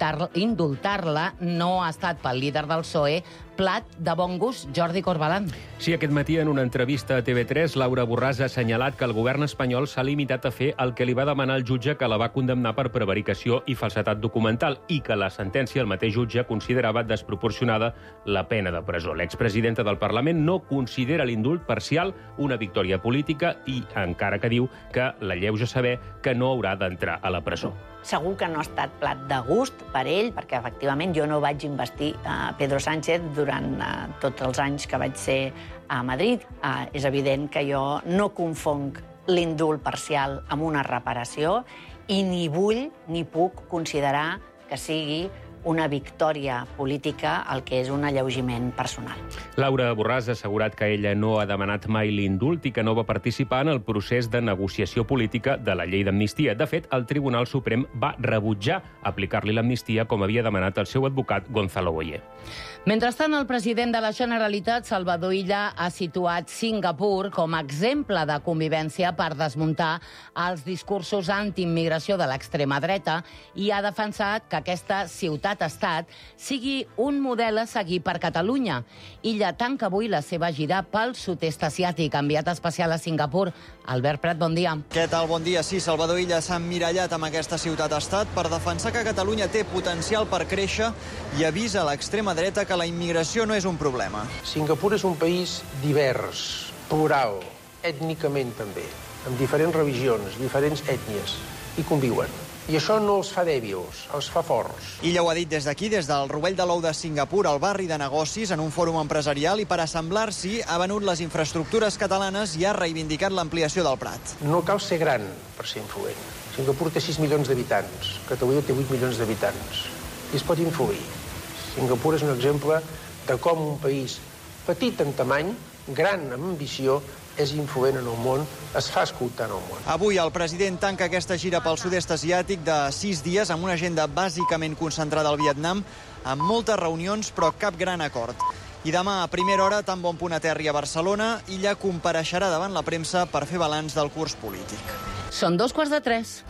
Speaker 2: indultar-la no ha estat pel líder del PSOE plat de bon gust, Jordi Corbalan.
Speaker 20: Sí, aquest matí en una entrevista a TV3, Laura Borràs ha assenyalat que el govern espanyol s'ha limitat a fer el que li va demanar el jutge que la va condemnar per prevaricació i falsedat documental i que la sentència el mateix jutge considerava desproporcionada la pena de presó. L'expresidenta del Parlament no considera l'indult parcial una victòria política i encara que diu que la lleuja saber que no haurà d'entrar a la presó.
Speaker 22: Segur que no ha estat plat de gust per ell, perquè efectivament jo no vaig investir Pedro Sánchez durant tots els anys que vaig ser a Madrid. És evident que jo no confonc l'indult parcial amb una reparació i ni vull ni puc considerar que sigui una victòria política el que és un alleugiment personal.
Speaker 20: Laura Borràs ha assegurat que ella no ha demanat mai l'indult i que no va participar en el procés de negociació política de la llei d'amnistia. De fet, el Tribunal Suprem va rebutjar aplicar-li l'amnistia com havia demanat el seu advocat Gonzalo Boyer.
Speaker 2: Mentrestant, el president de la Generalitat, Salvador Illa, ha situat Singapur com a exemple de convivència per desmuntar els discursos antiimmigració de l'extrema dreta i ha defensat que aquesta ciutat-estat sigui un model a seguir per Catalunya. Illa tanca avui la seva gira pel sud-est asiàtic, enviat especial a Singapur. Albert Prat, bon dia.
Speaker 28: Què tal? Bon dia. Sí, Salvador Illa s'ha emmirallat amb aquesta ciutat-estat per defensar que Catalunya té potencial per créixer i avisa a l'extrema dreta que la immigració no és un problema.
Speaker 29: Singapur és un país divers, plural, ètnicament també, amb diferents religions, diferents ètnies, i conviuen. I això no els fa dèbils, els fa forts.
Speaker 28: Illa ho ha dit des d'aquí, des del Rovell de l'Ou de Singapur, al barri de negocis, en un fòrum empresarial, i per assemblar-s'hi ha venut les infraestructures catalanes i ha reivindicat l'ampliació del Prat.
Speaker 29: No cal ser gran per ser influent. Singapur té 6 milions d'habitants, Catalunya té 8 milions d'habitants, i es pot influir. Singapur és un exemple de com un país petit en tamany, gran en ambició, és influent en el món, es fa escoltar en el món.
Speaker 28: Avui el president tanca aquesta gira pel sud-est asiàtic de 6 dies amb una agenda bàsicament concentrada al Vietnam, amb moltes reunions però cap gran acord. I demà a primera hora, tan bon punt aterri a Barcelona, Illa compareixerà davant la premsa per fer balanç del curs polític.
Speaker 2: Són 2:45.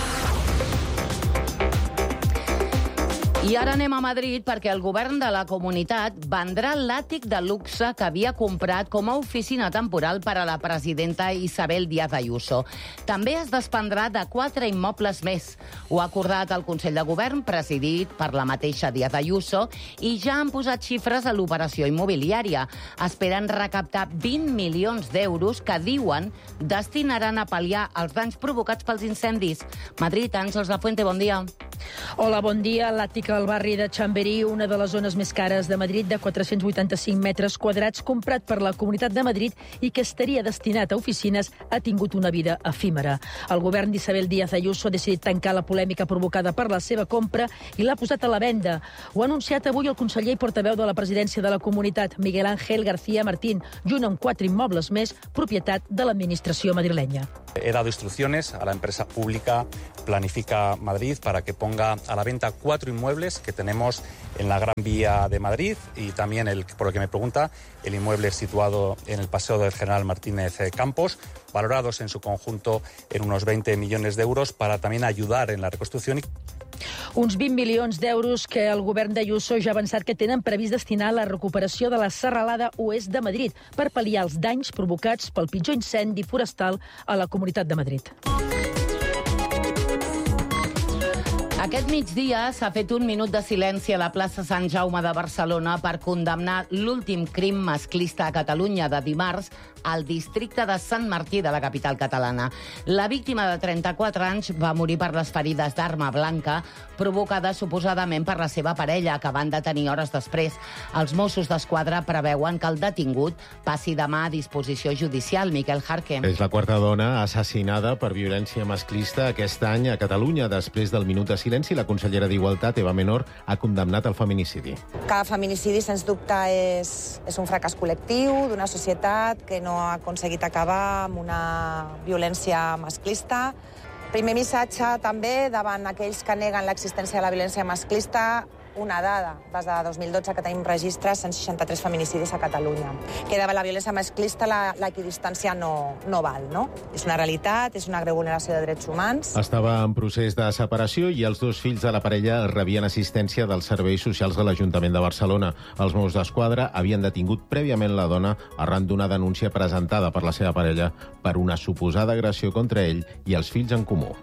Speaker 2: I ara anem a Madrid perquè el govern de la comunitat vendrà l'àtic de luxe que havia comprat com a oficina temporal per a la presidenta Isabel Díaz Ayuso. També es desprendrà de 4 immobles més. Ho ha acordat el Consell de Govern, presidit per la mateixa Díaz Ayuso, i ja han posat xifres a l'operació immobiliària. Esperen recaptar 20 milions d'euros que diuen destinaran a pal·liar els danys provocats pels incendis. Madrid, Àngels Lafuente, bon dia.
Speaker 3: Hola, bon dia. L'àtic al barri de Chamberí, una de les zones més cares de Madrid, de 485 metres quadrats, comprat per la Comunitat de Madrid i que estaria destinat a oficines, ha tingut una vida efímera. El govern d'Isabel Díaz Ayuso ha decidit tancar la polèmica provocada per la seva compra i l'ha posat a la venda. Ho ha anunciat avui el conseller i portaveu de la presidència de la Comunitat, Miguel Ángel García Martín, junt amb 4 immobles més, propietat de l'administració madrilenya.
Speaker 8: He dado instrucciones a la empresa pública Planifica Madrid para que ponga a la venta 4 inmuebles que tenemos en la Gran Vía de Madrid y también, por lo que me pregunta, el inmueble situado en el Paseo del General Martínez Campos, valorados en su conjunto en unos 20 millones de euros para también ayudar en la reconstrucción.
Speaker 3: Uns 20 milions d'euros que el govern d'Ayuso ja ha avançat que tenen previst destinar a la recuperació de la serralada oest de Madrid per pal·liar els danys provocats pel pitjor incendi forestal a la Comunitat de Madrid.
Speaker 2: Aquest migdia s'ha fet un minut de silenci a la plaça Sant Jaume de Barcelona per condemnar l'últim crim masclista a Catalunya de dimarts al districte de Sant Martí de la capital catalana. La víctima de 34 anys va morir per les ferides d'arma blanca provocades suposadament per la seva parella, que van detenir hores després. Els Mossos d'Esquadra preveuen que el detingut passi demà a disposició judicial. Miquel Jarque.
Speaker 13: És la quarta dona assassinada per violència masclista aquest any a Catalunya. Després del minut de silenci, la consellera d'Igualtat, Eva Menor, ha condemnat el feminicidi.
Speaker 15: Cada feminicidi, sens dubte, és un fracàs col·lectiu d'una societat que no ha aconseguit acabar amb una violència masclista. Primer missatge també davant aquells que neguen l'existència de la violència masclista, una dada, des de 2012 que tenim registres, 163 feminicidis a Catalunya. Que davant la violència masclista l'equidistància no val, no? És una realitat, és una greu vulneració de drets humans.
Speaker 13: Estava en procés de separació i els 2 fills de la parella rebien assistència dels serveis socials de l'Ajuntament de Barcelona. Els Mossos d'Esquadra havien detingut prèviament la dona arran d'una denúncia presentada per la seva parella per una suposada agressió contra ell i els fills en comú.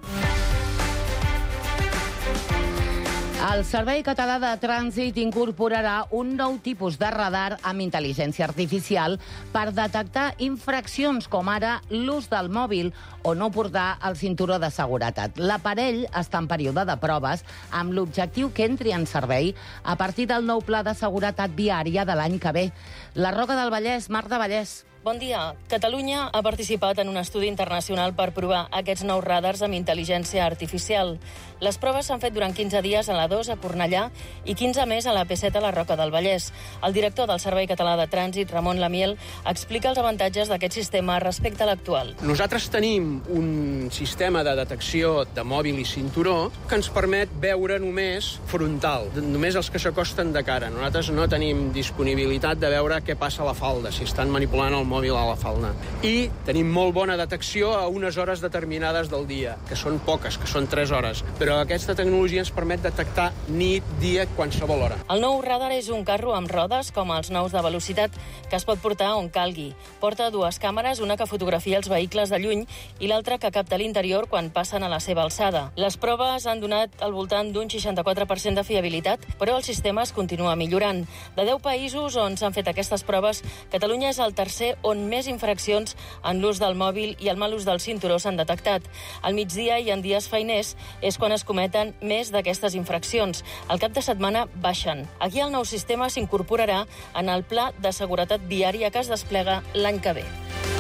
Speaker 2: El Servei Català de Trànsit incorporarà un nou tipus de radar amb intel·ligència artificial per detectar infraccions com ara l'ús del mòbil o no portar el cinturó de seguretat. L'aparell està en període de proves amb l'objectiu que entri en servei a partir del nou pla de seguretat viària de l'any que ve. La Roca del Vallès, Marta Vallès.
Speaker 21: Bon dia. Catalunya ha participat en un estudi internacional per provar aquests nous radars amb intel·ligència artificial. Les proves s'han fet durant 15 dies a la 2 a Cornellà i 15 més a la P7 a la Roca del Vallès. El director del Servei Català de Trànsit, Ramon Lamiel, explica els avantatges d'aquest sistema respecte a l'actual.
Speaker 23: Nosaltres tenim un sistema de detecció de mòbil i cinturó que ens permet veure només frontal, només els que s'acosten de cara. Nosaltres no tenim disponibilitat de veure què passa a la falda, si estan manipulant el mòbil a la falda. I tenim molt bona detecció a unes hores determinades del dia, que són poques, que són 3 hores. Però aquesta tecnologia ens permet detectar nit, dia, qualsevol hora.
Speaker 21: El nou radar és un carro amb rodes, com els nous de velocitat, que es pot portar on calgui. Porta 2 càmeres, una que fotografia els vehicles de lluny i l'altra que capta l'interior quan passen a la seva alçada. Les proves han donat al voltant d'un 64% de fiabilitat, però el sistema es continua millorant. De 10 països on s'han fet aquestes proves, Catalunya és el tercer on més infraccions en l'ús del mòbil i el mal ús del cinturó s'han detectat. Al migdia i en dies feiners és quan es cometen més d'aquestes infraccions. Al cap de setmana baixen. Aquí el nou sistema s'incorporarà en el Pla de Seguretat Viària que es desplega l'any que ve.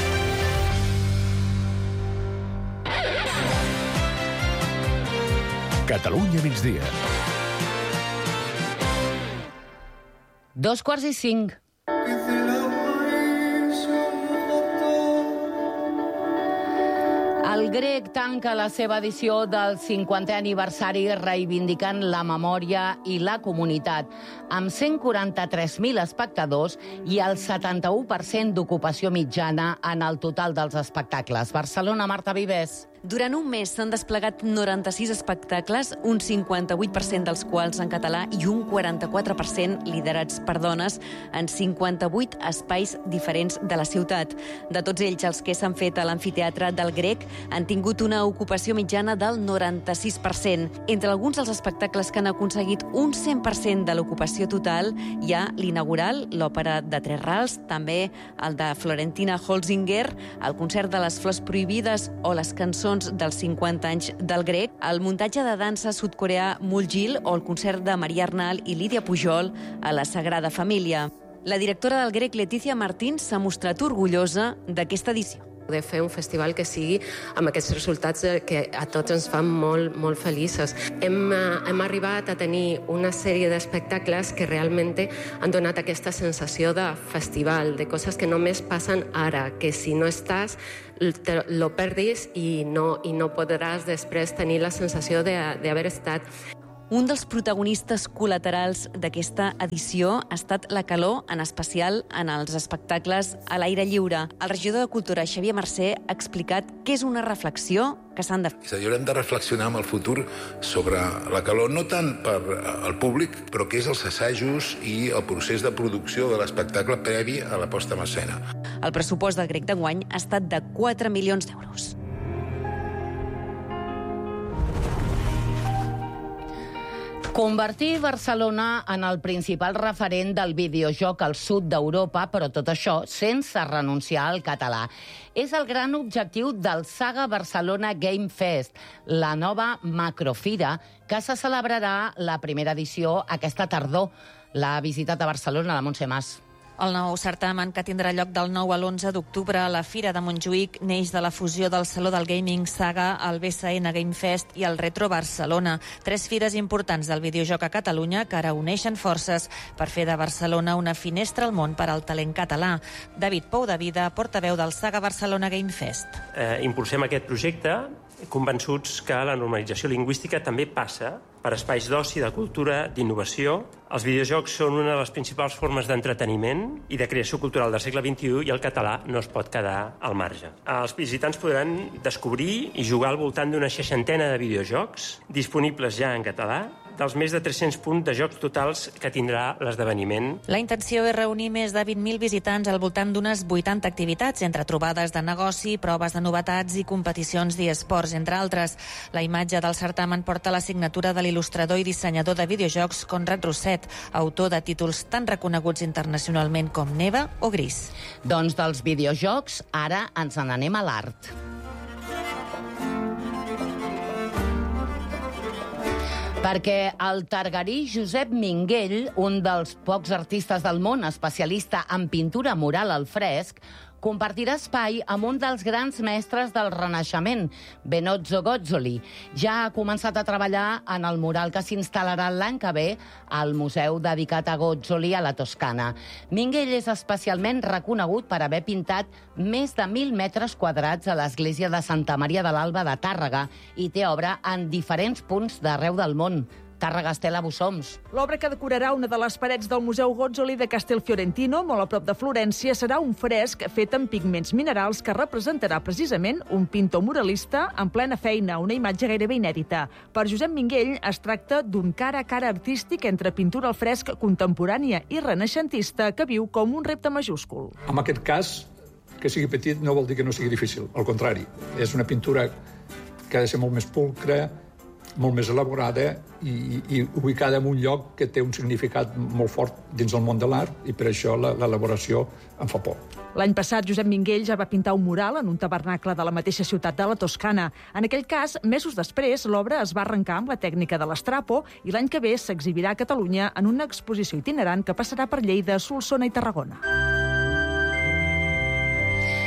Speaker 24: Catalunya migdia.
Speaker 2: 2:45. El Grec tanca la seva edició del 50è aniversari reivindicant la memòria i la comunitat, amb 143.000 espectadors i el 71% d'ocupació mitjana en el total dels espectacles. Barcelona, Marta Vives.
Speaker 1: Durant un mes s'han desplegat 96 espectacles, un 58% dels quals en català i un 44% liderats per dones en 58 espais diferents de la ciutat. De tots ells, els que s'han fet a l'amfiteatre del Grec han tingut una ocupació mitjana del 96%. Entre alguns dels espectacles que han aconseguit un 100% de l'ocupació total hi ha l'inaugural, l'òpera de Tres Rals, també el de Florentina Holzinger, el concert de les Flors Prohibides o les cançons dels 50 anys del Grec, el muntatge de dansa sud-coreà Muljil o el concert de Maria Arnal i Lídia Pujol a la Sagrada Família. La directora del Grec, Letícia Martín, s'ha mostrat orgullosa d'aquesta edició.
Speaker 4: De fer un festival que sigui amb aquests resultats que a tots ens fan molt feliços. Hem arribat a tenir una sèrie d'espectacles que realment han donat aquesta sensació de festival, de coses que només passen ara, que si no estàs lo perdis i no podràs després tenir la sensació d'haver estat.
Speaker 1: Un dels protagonistes col·laterals d'aquesta edició ha estat la calor, en especial en els espectacles a l'aire lliure. El regidor de Cultura, Xavier Mercè, ha explicat què és una reflexió que s'han de fer.
Speaker 5: És a dir, haurem de reflexionar amb el futur sobre la calor, no tant per al públic, però que és els assajos i el procés de producció de l'espectacle previ a la posta en escena.
Speaker 1: El pressupost del Grec d'enguany ha estat de 4 milions d'euros.
Speaker 2: Convertir Barcelona en el principal referent del videojoc al sud d'Europa, però tot això sense renunciar al català. És el gran objectiu del Saga Barcelona Game Fest, la nova macrofira que se celebrarà la primera edició aquesta tardor. L'ha visitat a Barcelona la Montse Mas.
Speaker 1: El nou certamen, que tindrà lloc del 9 a l'11 d'octubre a la Fira de Montjuïc, neix de la fusió del Saló del Gaming Saga, el BCN Game Fest i el Retro Barcelona. 3 fires importants del videojoc a Catalunya que ara uneixen forces per fer de Barcelona una finestra al món per al talent català. David Pou de Vida, portaveu del Saga Barcelona Game Fest.
Speaker 6: Impulsem aquest projecte convençuts que la normalització lingüística també passa per espais d'oci, de cultura, d'innovació. Els videojocs són una de les principals formes d'entreteniment i de creació cultural del segle XXI i el català no es pot quedar al marge. Els visitants podran descobrir i jugar al voltant d'una 60ena de videojocs disponibles ja en català, dels més de 300 punts de jocs totals que tindrà l'esdeveniment.
Speaker 1: La intenció és reunir més de 20.000 visitants al voltant d'unes 80 activitats, entre trobades de negoci, proves de novetats i competicions d'esports, entre altres. La imatge del certamen porta la signatura de l'il·lustrador i dissenyador de videojocs Conrad Rosset, autor de títols tan reconeguts internacionalment com Neva o Gris.
Speaker 2: Doncs dels videojocs, ara ens n'anem a l'art. Perquè el targarí Josep Minguell, un dels pocs artistes del món especialista en pintura mural al fresc, compartirà espai amb un dels grans mestres del Renaixement, Benozzo Gozzoli. Ja ha començat a treballar en el mural que s'instal·larà l'any que ve al museu dedicat a Gozzoli a la Toscana. Minguell és especialment reconegut per haver pintat més de 1.000 metres quadrats a l'església de Santa Maria de l'Alba de Tàrrega i té obra en diferents punts d'arreu del món. Tàrrega, Estela Bussoms.
Speaker 7: L'obra que decorarà una de les parets del Museu Gozzoli de Castelfiorentino, molt a prop de Florència, serà un fresc fet amb pigments minerals que representarà precisament un pintor muralista en plena feina, una imatge gairebé inèdita. Per Josep Minguell es tracta d'un cara a cara artístic entre pintura al fresc contemporània i renaixentista que viu com un repte majúscul.
Speaker 9: En aquest cas, que sigui petit no vol dir que no sigui difícil, al contrari. És una pintura que ha de ser molt més pulcra, molt més elaborada i ubicada en un lloc que té un significat molt fort dins del món de l'art i per això l'elaboració em fa por.
Speaker 7: L'any passat, Josep Minguell ja va pintar un mural en un tabernacle de la mateixa ciutat de la Toscana. En aquell cas, mesos després, l'obra es va arrencar amb la tècnica de l'estrapo i l'any que ve s'exhibirà a Catalunya en una exposició itinerant que passarà per Lleida, Solsona i Tarragona.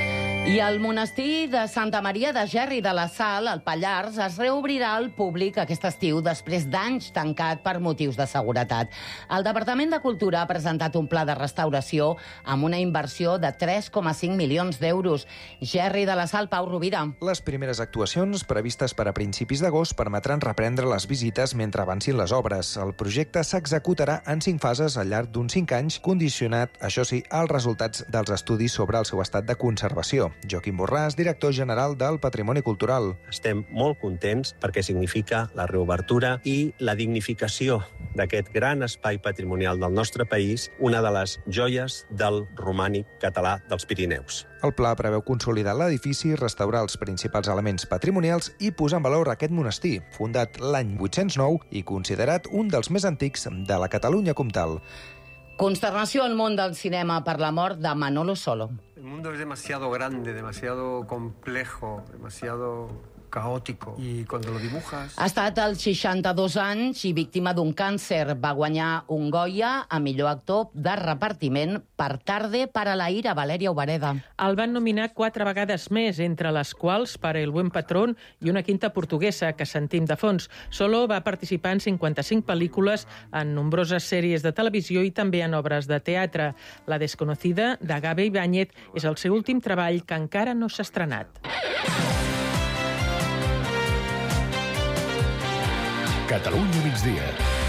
Speaker 2: I el monestir de Santa Maria de Gerri de la Sal, al Pallars, es reobrirà al públic aquest estiu després d'anys tancat per motius de seguretat. El Departament de Cultura ha presentat un pla de restauració amb una inversió de 3,5 milions d'euros. Gerri de la Sal, Pau Rovira.
Speaker 10: Les primeres actuacions, previstes per a principis d'agost, permetran reprendre les visites mentre avancin les obres. El projecte s'executarà en 5 fases al llarg d'uns 5 anys, condicionat, això sí, als resultats dels estudis sobre el seu estat de conservació. Joaquim Borràs, director general del Patrimoni Cultural.
Speaker 11: Estem molt contents perquè significa la reobertura i la dignificació d'aquest gran espai patrimonial del nostre país, una de les joies del romànic català dels Pirineus.
Speaker 10: El pla preveu consolidar l'edifici, restaurar els principals elements patrimonials i posar en valor aquest monestir, fundat l'any 809 i considerat un dels més antics de la Catalunya comtal.
Speaker 2: Consternació al món del cinema per la mort de Manolo Solo.
Speaker 12: El mundo es demasiado grande, demasiado complejo, demasiado caótico. Y cuando lo dibujas...
Speaker 2: Ha estat als 62 anys i víctima d'un càncer. Va guanyar un Goya a millor actor de repartiment per Tarde para la ira, Valeria Obareda.
Speaker 14: El van nominar 4 vegades més, entre les quals per El buen patrón i una quinta portuguesa que sentim de fons. Solo va participar en 55 pel·lícules, en nombroses sèries de televisió i també en obres de teatre. La desconocida, de Gabe Ibáñez, és el seu últim treball que encara no s'ha estrenat.
Speaker 16: Catalunya migdia.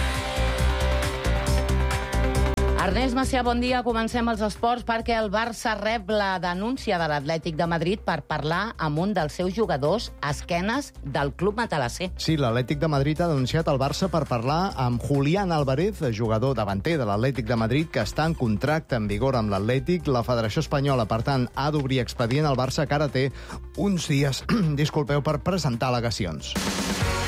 Speaker 2: Ernest Macià, bon dia. Comencem els esports perquè el Barça rep la denúncia de l'Atlètic de Madrid per parlar amb un dels seus jugadors a esquenes del club matalasser.
Speaker 24: Sí, l'Atlètic de Madrid ha denunciat el Barça per parlar amb Julián Álvarez, jugador davanter de l'Atlètic de Madrid, que està en contracte en vigor amb l'Atlètic. La Federació Espanyola, per tant, ha d'obrir expedient al Barça, que ara té uns dies per presentar al·legacions.